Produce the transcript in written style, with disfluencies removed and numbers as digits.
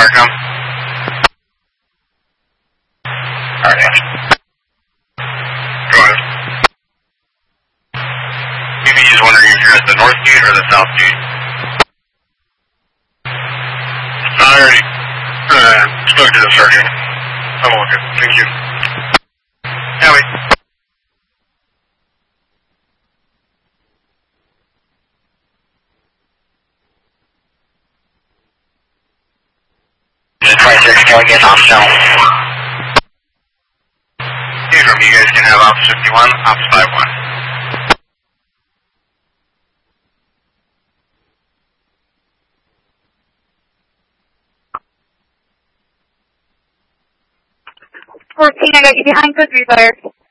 fire come. Alright. Go ahead. Maybe just wondering if you're at the north gate or the south gate. I already spoke to the sergeant. Oh, okay. Thank you. Howie. This is 26, can we get off zone? From you guys can have Ops 51, Ops 51. I got you behind code 3 fire.